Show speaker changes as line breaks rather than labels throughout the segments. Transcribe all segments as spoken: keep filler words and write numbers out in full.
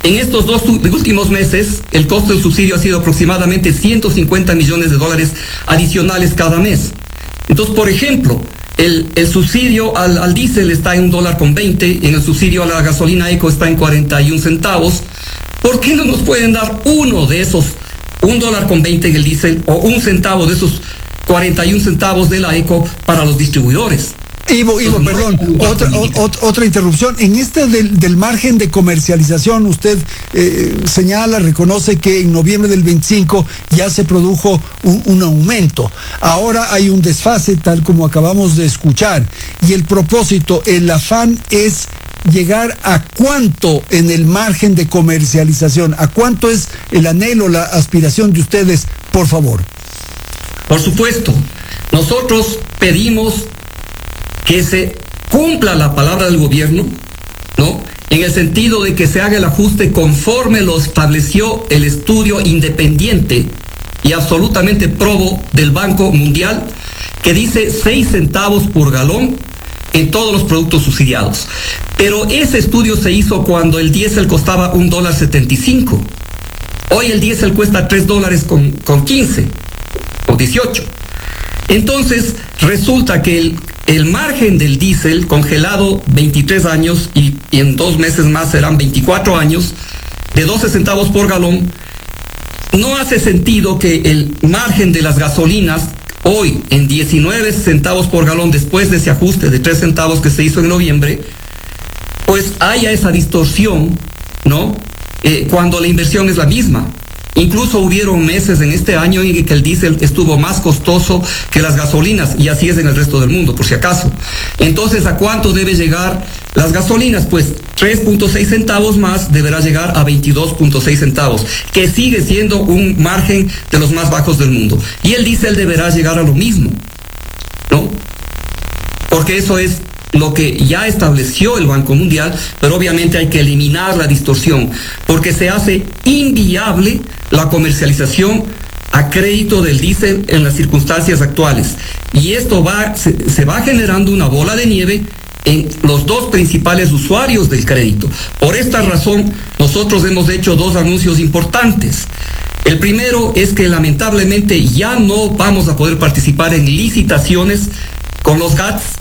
En estos dos últimos meses, el costo del subsidio ha sido aproximadamente ciento cincuenta millones de dólares adicionales cada mes. Entonces, por ejemplo, el, el subsidio al, al diésel está en un dólar con veinte, en el subsidio a la gasolina eco está en cuarenta y un centavos. ¿Por qué no nos pueden dar uno de esos, un dólar con veinte en el diésel, o un centavo de esos cuarenta y un centavos de la eco para los distribuidores?
Ivo, Ivo, perdón, otra, o, otra interrupción. En este del, del margen de comercialización, usted eh, señala, reconoce que en noviembre del veinticinco ya se produjo un, un aumento. Ahora hay un desfase, tal como acabamos de escuchar. Y el propósito, el afán es llegar a cuánto en el margen de comercialización, a cuánto es el anhelo, la aspiración de ustedes, por favor.
Por supuesto, nosotros pedimos que se cumpla la palabra del gobierno, ¿no? En el sentido de que se haga el ajuste conforme lo estableció el estudio independiente y absolutamente probo del Banco Mundial, que dice seis centavos por galón en todos los productos subsidiados. Pero ese estudio se hizo cuando el diésel costaba un dólar setenta y cinco. Hoy el diésel cuesta tres dólares con, con quince o dieciocho. Entonces resulta que el El margen del diésel congelado veintitrés años y, y en dos meses más serán veinticuatro años, de doce centavos por galón, no hace sentido que el margen de las gasolinas hoy en diecinueve centavos por galón, después de ese ajuste de tres centavos que se hizo en noviembre, pues haya esa distorsión, ¿no? Eh, cuando la inversión es la misma. Incluso hubieron meses en este año en que el diésel estuvo más costoso que las gasolinas, y así es en el resto del mundo, por si acaso. Entonces, ¿a cuánto debe llegar las gasolinas? Pues tres punto seis centavos más deberá llegar a veintidós punto seis centavos, que sigue siendo un margen de los más bajos del mundo. Y el diésel deberá llegar a lo mismo, ¿no? Porque eso es lo que ya estableció el Banco Mundial, pero obviamente hay que eliminar la distorsión, porque se hace inviable la comercialización a crédito del diésel en las circunstancias actuales. Y esto va, se, se va generando una bola de nieve en los dos principales usuarios del crédito. Por esta razón, nosotros hemos hecho dos anuncios importantes. El primero es que lamentablemente ya no vamos a poder participar en licitaciones con los G A T S,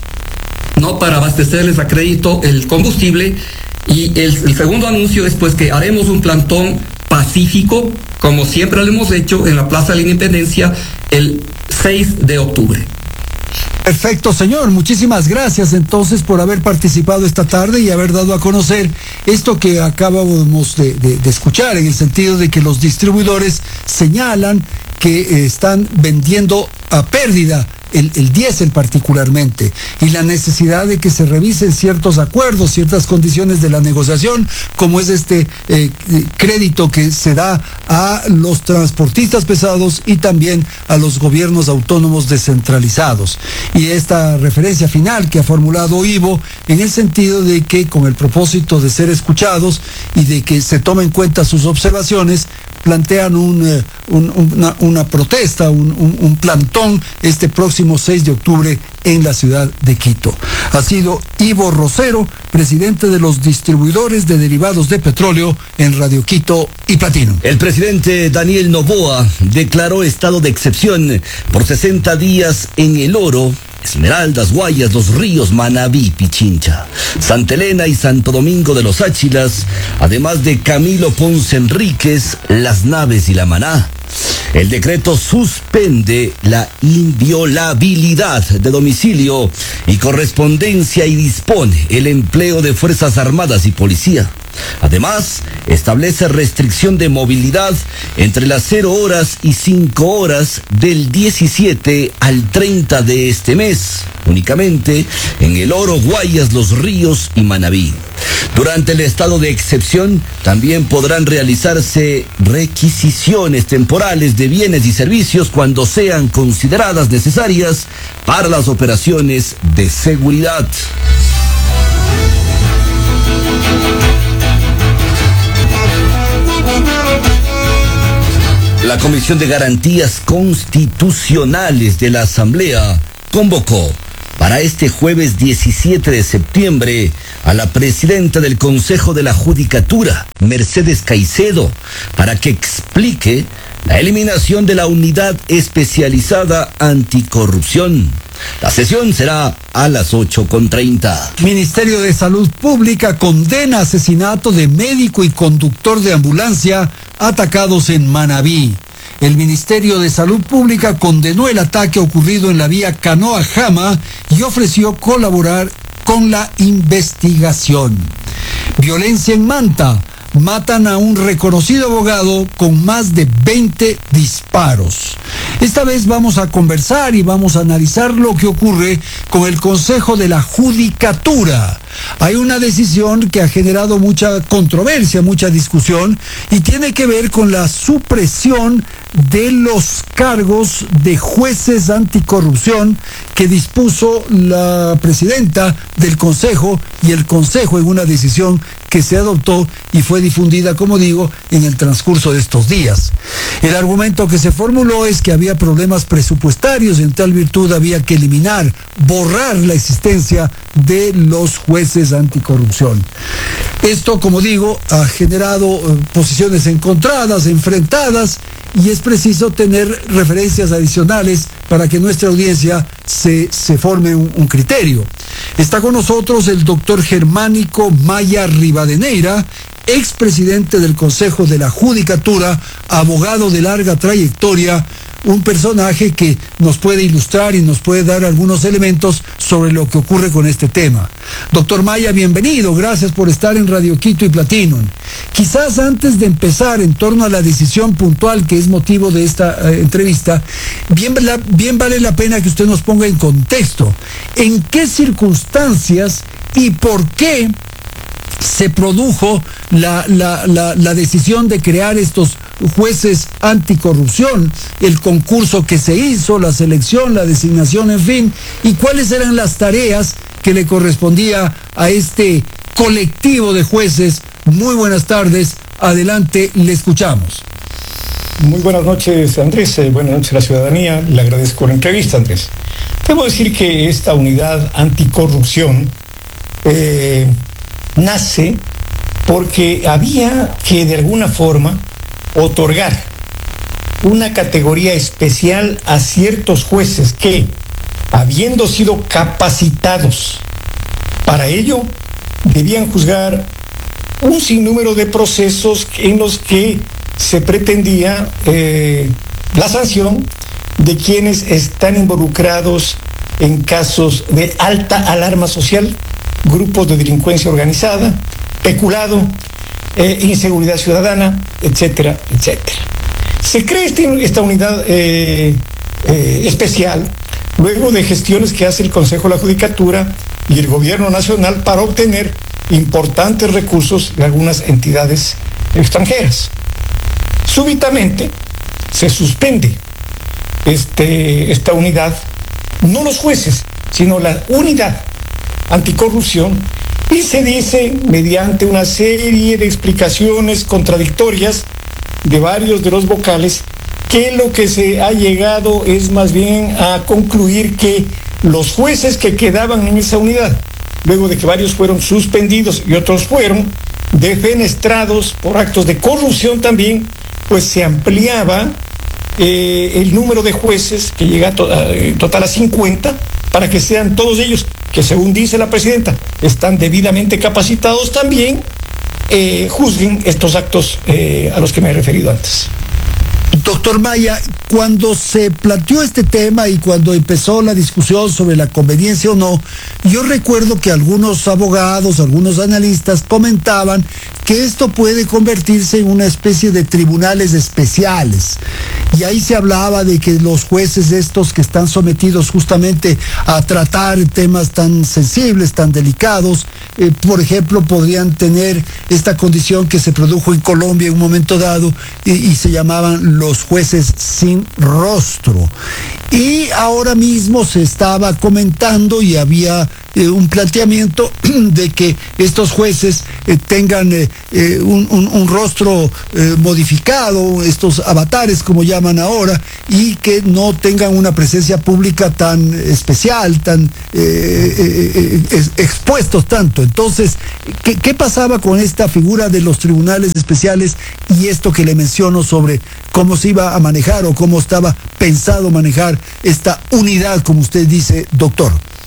no para abastecerles a crédito el combustible. Y el, el segundo anuncio es pues que haremos un plantón pacífico, como siempre lo hemos hecho, en la Plaza de la Independencia el seis de octubre.
Perfecto, señor. Muchísimas gracias entonces por haber participado esta tarde y haber dado a conocer esto que acabamos de, de, de escuchar, en el sentido de que los distribuidores señalan que eh, están vendiendo a pérdida el, el diésel particularmente, y la necesidad de que se revisen ciertos acuerdos, ciertas condiciones de la negociación, como es este eh, crédito que se da a los transportistas pesados y también a los gobiernos autónomos descentralizados. Y esta referencia final que ha formulado Ivo, en el sentido de que con el propósito de ser escuchados y de que se tomen en cuenta sus observaciones, plantean un, eh, un, una, una protesta, un, un, un plantón este próximo seis de octubre en la ciudad de Quito. Ha sido Ivo Rosero, presidente de los distribuidores de derivados de petróleo en Radio Quito y Platino.
El presidente Daniel Noboa declaró estado de excepción por sesenta días en El Oro, Esmeraldas, Guayas, Los Ríos, Manabí, Pichincha, Santa Elena y Santo Domingo de los Áchilas, además de Camilo Ponce Enríquez, Las Naves y La Maná. El decreto suspende la inviolabilidad de domicilio y correspondencia y dispone el empleo de Fuerzas Armadas y Policía. Además, establece restricción de movilidad entre las cero horas y cinco horas del diecisiete al treinta de este mes, únicamente en El Oro, Guayas, Los Ríos y Manabí. Durante el estado de excepción, también podrán realizarse requisiciones temporales de bienes y servicios cuando sean consideradas necesarias para las operaciones de seguridad. La Comisión de Garantías Constitucionales de la Asamblea convocó para este jueves diecisiete de septiembre a la presidenta del Consejo de la Judicatura, Mercedes Caicedo, para que explique la eliminación de la Unidad Especializada Anticorrupción. La sesión será a las ocho con treinta.
Ministerio de Salud Pública condena asesinato de médico y conductor de ambulancia atacados en Manabí. El Ministerio de Salud Pública condenó el ataque ocurrido en la vía Canoa-Jama y ofreció colaborar con la investigación. Violencia en Manta. Matan a un reconocido abogado con más de veinte disparos. Esta vez vamos a conversar y vamos a analizar lo que ocurre con el Consejo de la Judicatura. Hay una decisión que ha generado mucha controversia, mucha discusión, y tiene que ver con la supresión de los cargos de jueces anticorrupción que dispuso la presidenta del Consejo y el Consejo en una decisión que se adoptó y fue difundida, como digo, en el transcurso de estos días. El argumento que se formuló es que había problemas presupuestarios, en tal virtud había que eliminar, borrar la existencia de los jueces anticorrupción. Esto, como digo, ha generado eh, posiciones encontradas, enfrentadas, y es preciso tener referencias adicionales para que nuestra audiencia se, se forme un, un criterio. Está con nosotros el doctor Germánico Maya Rivadeneira, expresidente del Consejo de la Judicatura, abogado de larga trayectoria, un personaje que nos puede ilustrar y nos puede dar algunos elementos sobre lo que ocurre con este tema. Doctor Maya, bienvenido, gracias por estar en Radio Quito y Platinum. Quizás antes de empezar en torno a la decisión puntual que es motivo de esta eh, entrevista, bien, la, bien vale la pena que usted nos ponga en contexto en qué circunstancias y por qué se produjo la, la, la, la decisión de crear estos jueces anticorrupción, el concurso que se hizo, la selección, la designación, en fin, y cuáles eran las tareas que le correspondía a este colectivo de jueces. Muy buenas tardes, adelante, le escuchamos.
Muy buenas noches, Andrés, eh, buenas noches a la ciudadanía, le agradezco la entrevista, Andrés. Debo decir que esta unidad anticorrupción eh, nace porque había que de alguna forma otorgar una categoría especial a ciertos jueces que, habiendo sido capacitados para ello, debían juzgar un sinnúmero de procesos en los que se pretendía eh, la sanción de quienes están involucrados en casos de alta alarma social, grupos de delincuencia organizada, peculado, eh, inseguridad ciudadana, etcétera, etcétera. Se crea este, esta unidad eh, eh, especial luego de gestiones que hace el Consejo de la Judicatura y el Gobierno Nacional para obtener importantes recursos de algunas entidades extranjeras. Súbitamente se suspende este, esta unidad, no los jueces, sino la unidad anticorrupción, y se dice, mediante una serie de explicaciones contradictorias de varios de los vocales, que lo que se ha llegado es más bien a concluir que los jueces que quedaban en esa unidad, luego de que varios fueron suspendidos y otros fueron defenestrados por actos de corrupción también, pues se ampliaba eh, el número de jueces, que llega a to- a, total a cincuenta, para que sean todos ellos, que según dice la presidenta, están debidamente capacitados también, eh, juzguen estos actos eh, a los que me he referido antes.
Doctor Maya, cuando se planteó este tema y cuando empezó la discusión sobre la conveniencia o no, yo recuerdo que algunos abogados, algunos analistas comentaban que esto puede convertirse en una especie de tribunales especiales. Y ahí se hablaba de que los jueces estos que están sometidos justamente a tratar temas tan sensibles, tan delicados, eh, por ejemplo, podrían tener esta condición que se produjo en Colombia en un momento dado y, y se llamaban los jueces sin rostro. Y ahora mismo se estaba comentando y había eh, un planteamiento de que estos jueces eh, tengan eh, eh, un, un, un rostro eh, modificado, estos avatares como llaman ahora, y que no tengan una presencia pública tan especial, tan eh, eh, eh, expuestos tanto. Entonces, ¿qué, ¿qué pasaba con esta figura de los tribunales especiales y esto que le menciono sobre cómo se iba a manejar o cómo estaba pensado manejar esta unidad, como usted dice, doctor?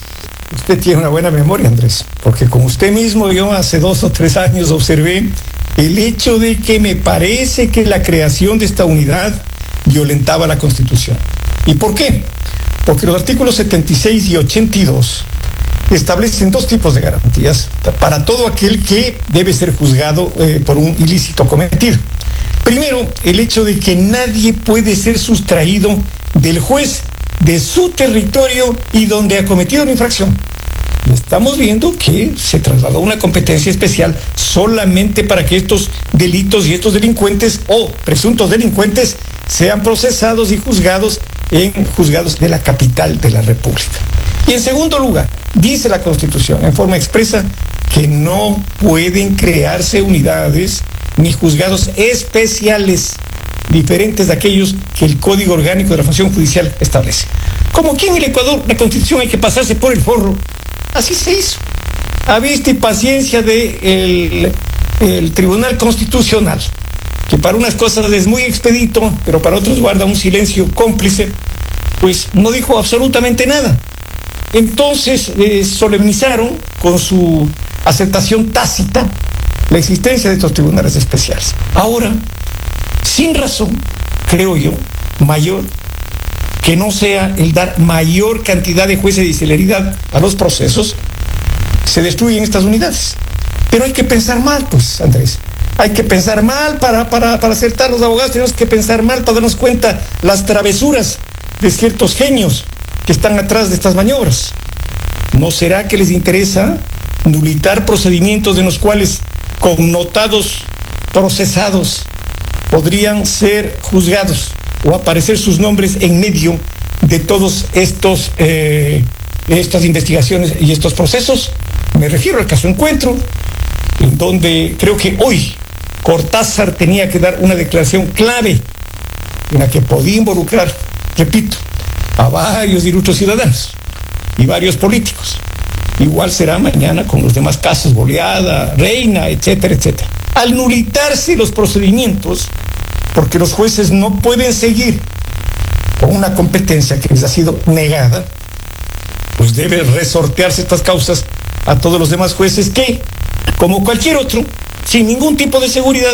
Usted tiene una buena memoria, Andrés, porque como usted mismo, yo hace dos o tres años observé el hecho de que me parece que la creación de esta unidad violentaba la Constitución. ¿Y por qué? Porque los artículos setenta y seis y ochenta y dos establecen dos tipos de garantías para todo aquel que debe ser juzgado eh, por un ilícito cometido. Primero, el hecho de que nadie puede ser sustraído del juez, de su territorio y donde ha cometido una infracción. Estamos viendo que se trasladó una competencia especial solamente para que estos delitos y estos delincuentes o presuntos delincuentes sean procesados y juzgados en juzgados de la capital de la República. Y en segundo lugar, dice la Constitución en forma expresa que no pueden crearse unidades ni juzgados especiales diferentes de aquellos que el Código Orgánico de la Función Judicial establece. Como aquí en el Ecuador la Constitución hay que pasarse por el forro, así se hizo. A vista y paciencia del el Tribunal Constitucional, que para unas cosas es muy expedito, pero para otros guarda un silencio cómplice, pues no dijo absolutamente nada. Entonces eh, solemnizaron con su aceptación tácita la existencia de estos tribunales especiales. Ahora, sin razón, creo yo, mayor, que no sea el dar mayor cantidad de jueces y celeridad a los procesos, se destruyen estas unidades. Pero hay que pensar mal, pues, Andrés. Hay que pensar mal para, para, para acertar los abogados, tenemos que pensar mal para darnos cuenta las travesuras de ciertos genios que están atrás de estas maniobras. ¿No será que les interesa nulitar procedimientos en los cuales connotados procesados podrían ser juzgados o aparecer sus nombres en medio de todos estos eh, estas investigaciones y estos procesos? Me refiero al caso Encuentro, en donde creo que hoy Cortázar tenía que dar una declaración clave en la que podía involucrar, repito, a varios ilustres ciudadanos y varios políticos. Igual será mañana con los demás casos, Boleada, Reina, etcétera, etcétera. Al nulitarse los procedimientos, porque los jueces no pueden seguir con una competencia que les ha sido negada, pues debe resortearse estas causas a todos los demás jueces que, como cualquier otro, sin ningún tipo de seguridad,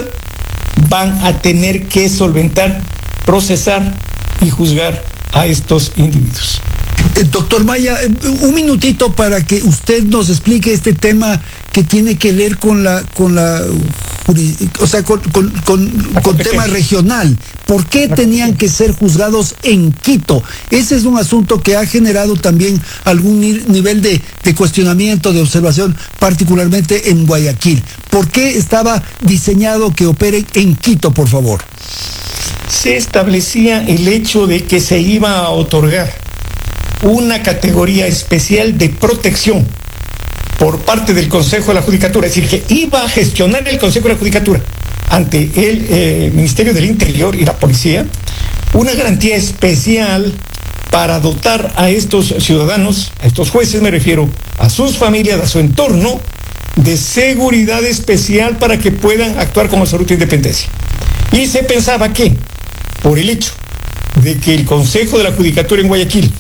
van a tener que solventar, procesar y juzgar a estos individuos.
Eh, doctor Maya, eh, un minutito para que usted nos explique este tema que tiene que ver con la, con la, o sea, con, con, con, con tema regional. ¿Por qué tenían que ser juzgados en Quito? Ese es un asunto que ha generado también algún ni- nivel de, de cuestionamiento, de observación, particularmente en Guayaquil. ¿Por qué estaba diseñado que operen en Quito, por favor?
Se establecía el hecho de que se iba a otorgar una categoría especial de protección por parte del Consejo de la Judicatura, es decir, que iba a gestionar el Consejo de la Judicatura ante el eh, Ministerio del Interior y la Policía una garantía especial para dotar a estos ciudadanos, a estos jueces me refiero, a sus familias, a su entorno, de seguridad especial para que puedan actuar con absoluta independencia. Y se pensaba que, por el hecho de que el Consejo de la Judicatura en Guayaquil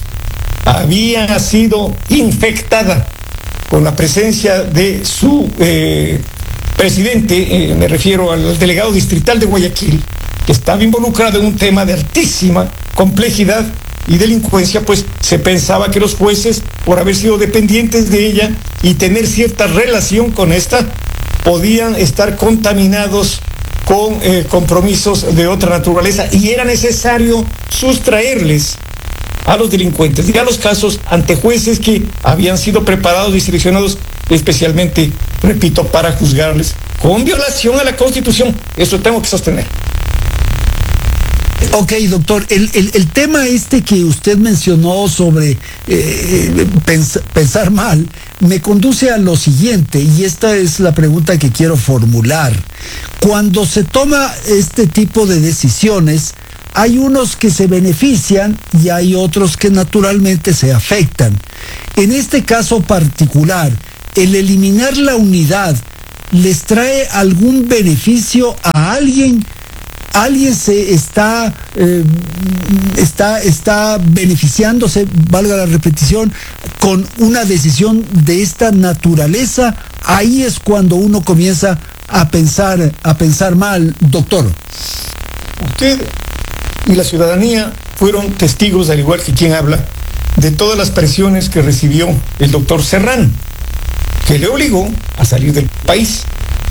había sido infectada con la presencia de su eh, presidente, eh, me refiero al delegado distrital de Guayaquil, que estaba involucrado en un tema de altísima complejidad y delincuencia, pues se pensaba que los jueces, por haber sido dependientes de ella y tener cierta relación con esta, podían estar contaminados con eh, compromisos de otra naturaleza y era necesario sustraerles a los delincuentes y a los casos ante jueces que habían sido preparados y seleccionados especialmente, repito, para juzgarles con violación a la Constitución. Eso tengo que sostener.
Ok, doctor, el, el, el tema este que usted mencionó sobre eh, pens pensar mal, me conduce a lo siguiente, y esta es la pregunta que quiero formular. Cuando se toma este tipo de decisiones, hay unos que se benefician y hay otros que naturalmente se afectan. En este caso particular, el eliminar la unidad, ¿les trae algún beneficio a alguien? ¿Alguien se está, eh, está, está beneficiándose, valga la repetición, con una decisión de esta naturaleza? Ahí es cuando uno comienza a pensar, a pensar mal, doctor.
Usted y la ciudadanía fueron testigos, al igual que quien habla, de todas las presiones que recibió el doctor Serrano, que le obligó a salir del país.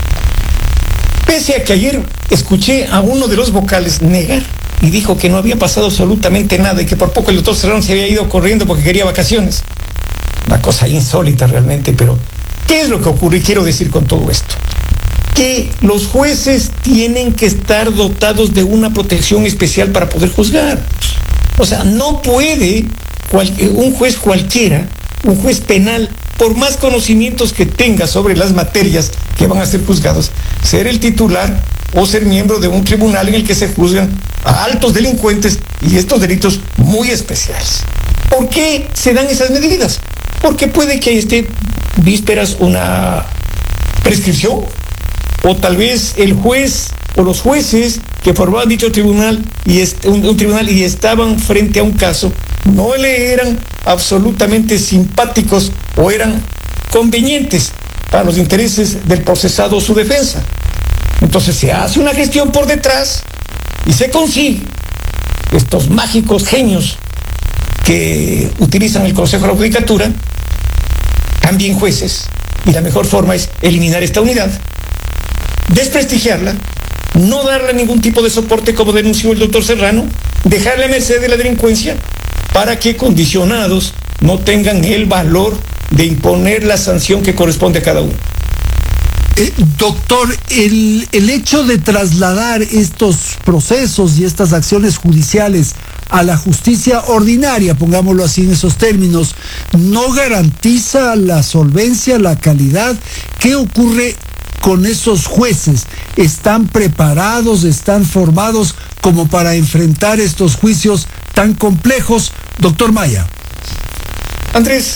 Pese a que ayer escuché a uno de los vocales negar y dijo que no había pasado absolutamente nada y que por poco el doctor Serrano se había ido corriendo porque quería vacaciones. Una cosa insólita realmente, pero ¿qué es lo que ocurre? Y quiero decir con todo esto que los jueces tienen que estar dotados de una protección especial para poder juzgar. O sea, no puede cual, un juez cualquiera, un juez penal, por más conocimientos que tenga sobre las materias que van a ser juzgados, ser el titular o ser miembro de un tribunal en el que se juzgan a altos delincuentes y estos delitos muy especiales. ¿Por qué se dan esas medidas? Porque puede que esté vísperas una prescripción, o tal vez el juez o los jueces que formaban dicho tribunal y est un, un tribunal y estaban frente a un caso no le eran absolutamente simpáticos o eran convenientes para los intereses del procesado o su defensa. Entonces se hace una gestión por detrás y se consigue estos mágicos genios que utilizan el Consejo de la Judicatura, cambien jueces, y la mejor forma es eliminar esta unidad, desprestigiarla, no darle ningún tipo de soporte como denunció el doctor Serrano, dejarle a merced de la delincuencia para que condicionados no tengan el valor de imponer la sanción que corresponde a cada uno.
Eh, doctor, el, el hecho de trasladar estos procesos y estas acciones judiciales a la justicia ordinaria, pongámoslo así en esos términos, ¿no garantiza la solvencia, la calidad? ¿Qué ocurre con esos jueces? ¿Están preparados, están formados como para enfrentar estos juicios tan complejos? Doctor Maya.
Andrés,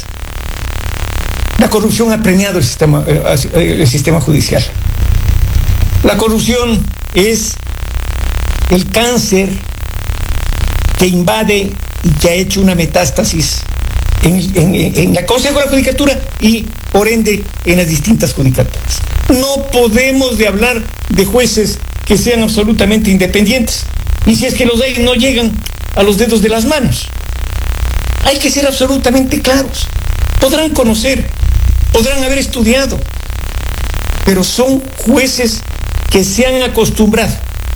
la corrupción ha premiado el sistema, el sistema judicial. La corrupción es el cáncer que invade y que ha hecho una metástasis en, en, en la Consejo de la Judicatura y, por ende, en las distintas judicaturas. No podemos de hablar de jueces que sean absolutamente independientes. Y si es que los de ellos no llegan a los dedos de las manos. Hay que ser absolutamente claros. Podrán conocer, podrán haber estudiado, pero son jueces que se han acostumbrado,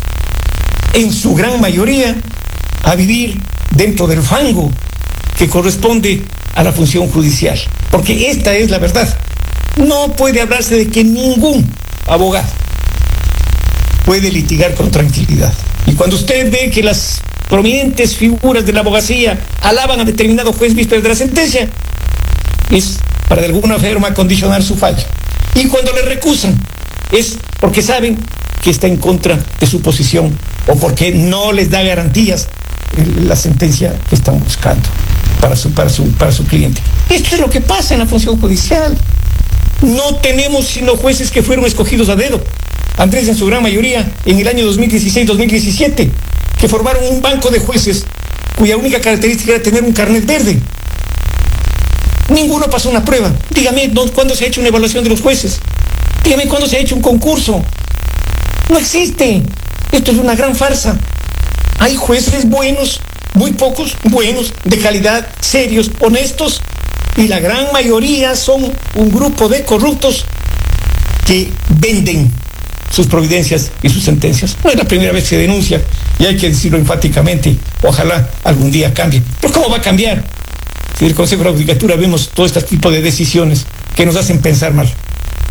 en su gran mayoría, a vivir dentro del fango que corresponde a la función judicial. Porque esta es la verdad. No puede hablarse de que ningún abogado puede litigar con tranquilidad. Y cuando usted ve que las prominentes figuras de la abogacía alaban a determinado juez víspera de la sentencia, es para de alguna forma condicionar su fallo. Y cuando le recusan, es porque saben que está en contra de su posición o porque no les da garantías la sentencia que están buscando para su, para su, para su cliente. Esto es lo que pasa en la función judicial. No tenemos sino jueces que fueron escogidos a dedo. Andrés, en su gran mayoría, en el año dos mil dieciséis dos mil diecisiete, que formaron un banco de jueces cuya única característica era tener un carnet verde. Ninguno pasó una prueba. Dígame, ¿cuándo se ha hecho una evaluación de los jueces? Dígame, ¿cuándo se ha hecho un concurso? No existe. Esto es una gran farsa. Hay jueces buenos, muy pocos buenos, de calidad, serios, honestos, y la gran mayoría son un grupo de corruptos que venden sus providencias y sus sentencias. No es la primera vez que se denuncia, y hay que decirlo enfáticamente. Ojalá algún día cambie. Pero ¿cómo va a cambiar? Si en el Consejo de la Judicatura vemos todo este tipo de decisiones que nos hacen pensar mal.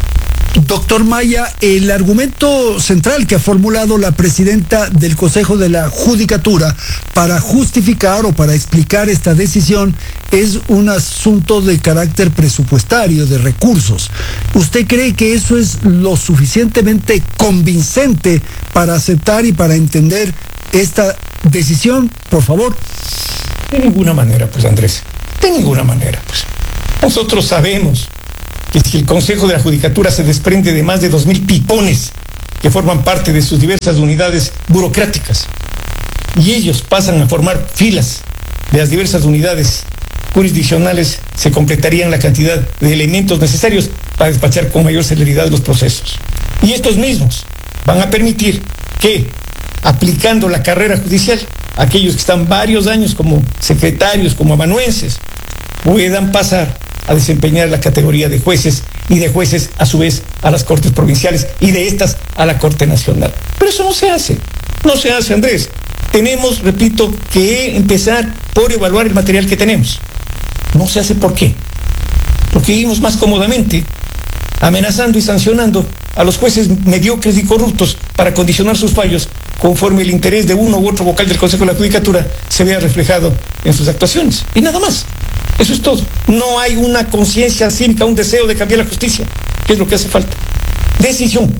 Doctor Maya, el argumento central que ha formulado la presidenta del Consejo de la Judicatura para justificar o para explicar esta decisión es un asunto de carácter presupuestario, de recursos. ¿Usted cree que eso es lo suficientemente convincente para aceptar y para entender esta decisión? Por favor.
De ninguna manera, pues, Andrés. De ninguna manera, pues. Nosotros sabemos que si el Consejo de la Judicatura se desprende de más de dos mil pipones que forman parte de sus diversas unidades burocráticas y ellos pasan a formar filas de las diversas unidades jurisdiccionales, se completarían la cantidad de elementos necesarios para despachar con mayor celeridad los procesos. Y estos mismos van a permitir que, aplicando la carrera judicial, aquellos que están varios años como secretarios, como amanuenses, puedan pasar a desempeñar la categoría de jueces y de jueces a su vez a las cortes provinciales y de estas a la Corte Nacional. Pero eso no se hace, no se hace, Andrés. Tenemos, repito, que empezar por evaluar el material que tenemos. No se hace, ¿por qué? Porque vivimos más cómodamente amenazando y sancionando a los jueces mediocres y corruptos para condicionar sus fallos conforme el interés de uno u otro vocal del Consejo de la Judicatura se vea reflejado en sus actuaciones. Y nada más. Eso es todo. No hay una conciencia cívica, un deseo de cambiar la justicia, que es lo que hace falta. Decisión.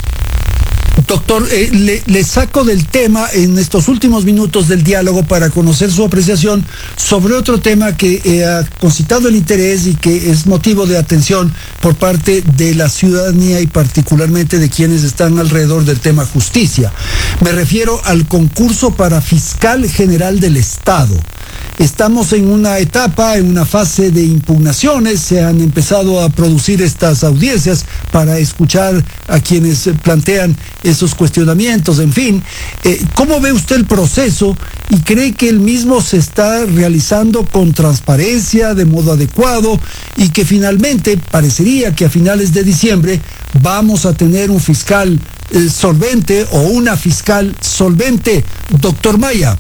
Doctor, eh, le, le saco del tema en estos últimos minutos del diálogo para conocer su apreciación sobre otro tema que eh, ha concitado el interés y que es motivo de atención por parte de la ciudadanía y particularmente de quienes están alrededor del tema justicia. Me refiero al concurso para fiscal general del Estado. Estamos en una etapa, en una fase de impugnaciones, se han empezado a producir estas audiencias para escuchar a quienes plantean esos cuestionamientos, en fin. Eh, ¿Cómo ve usted el proceso y cree que el mismo se está realizando con transparencia, de modo adecuado y que finalmente parecería que a finales de diciembre vamos a tener un fiscal eh, solvente o una fiscal solvente? Doctor Maya.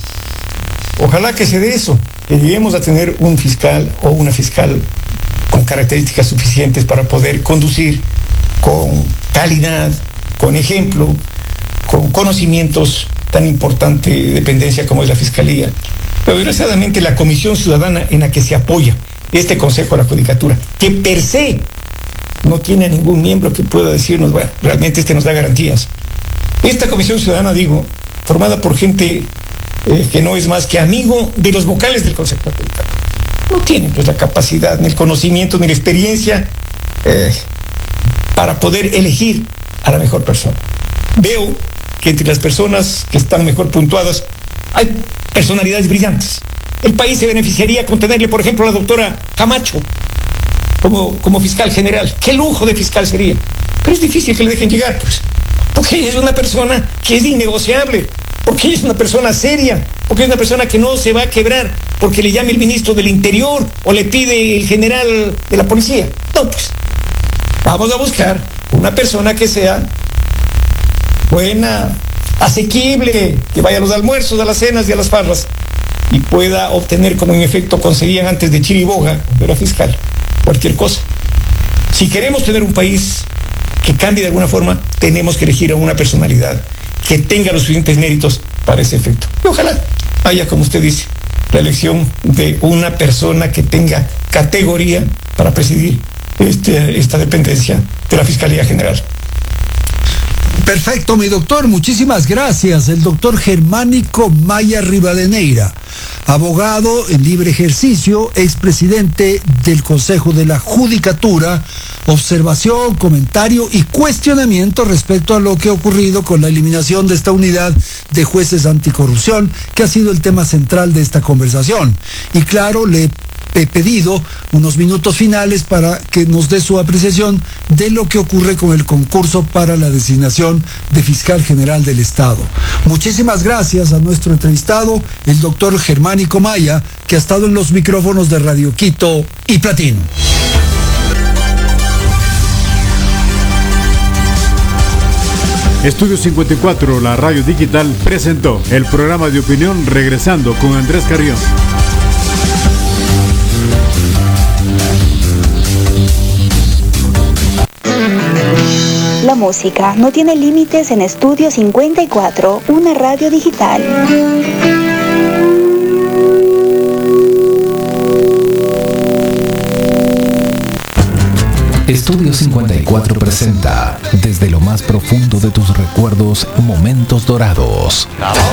Ojalá que se dé eso, que lleguemos a tener un fiscal o una fiscal con características suficientes para poder conducir con calidad, con ejemplo, con conocimientos tan importante dependencia como es la Fiscalía. Pero desgraciadamente la Comisión Ciudadana en la que se apoya este Consejo de la Judicatura, que per se no tiene a ningún miembro que pueda decirnos, bueno, realmente este nos da garantías. Esta Comisión Ciudadana, digo, formada por gente Eh, que no es más que amigo de los vocales del Consejo de la Judicatura. No tienen pues la capacidad, ni el conocimiento, ni la experiencia eh, para poder elegir a la mejor persona. Veo que entre las personas que están mejor puntuadas hay personalidades brillantes. El país se beneficiaría con tenerle, por ejemplo, a la doctora Camacho como, como fiscal general. ¡Qué lujo de fiscal sería! Pero es difícil que le dejen llegar, pues, porque ella es una persona que es innegociable, porque ella es una persona seria, porque es una persona que no se va a quebrar porque le llame el ministro del Interior o le pide el general de la policía. No, pues, vamos a buscar una persona que sea buena, asequible, que vaya a los almuerzos, a las cenas y a las farras y pueda obtener, como en efecto conseguían antes de Chiriboga, cuando era fiscal, cualquier cosa. Si queremos tener un país que cambie de alguna forma, tenemos que elegir a una personalidad que tenga los suficientes méritos para ese efecto. Y ojalá haya, como usted dice, la elección de una persona que tenga categoría para presidir este, esta dependencia de la Fiscalía General.
Perfecto, mi doctor, muchísimas gracias. El doctor Germánico Maya Rivadeneira, abogado en libre ejercicio, expresidente del Consejo de la Judicatura. Observación, comentario y cuestionamiento respecto a lo que ha ocurrido con la eliminación de esta unidad de jueces anticorrupción, que ha sido el tema central de esta conversación. Y claro, le he pedido unos minutos finales para que nos dé su apreciación de lo que ocurre con el concurso para la designación de fiscal general del Estado. Muchísimas gracias a nuestro entrevistado, el doctor Germánico Maya, que ha estado en los micrófonos de Radio Quito y Platino.
Estudio cincuenta y cuatro, la radio digital, presentó el programa de opinión Regresando con Andrés Carrión.
música no tiene límites en Estudio cincuenta y cuatro, una radio digital.
Estudio cincuenta y cuatro presenta, desde lo más profundo de tus recuerdos, momentos dorados.